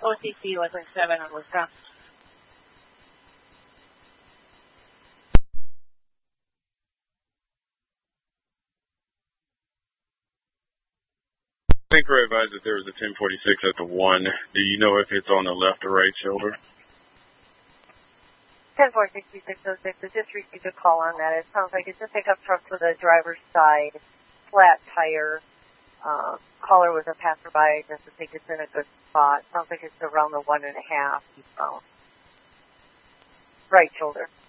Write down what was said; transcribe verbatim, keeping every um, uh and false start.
O C C was like seven on Wisconsin. I think we're advised that there was a ten forty-six at the one. Do you know if it's on the left or right shoulder? ten four six six oh six, I just received a call on that. It sounds like it's a pickup truck with a driver's side, flat tire. Uh, caller was a passerby, just to think it's in a good spot. Sounds like it's around the one and a half. Right shoulder.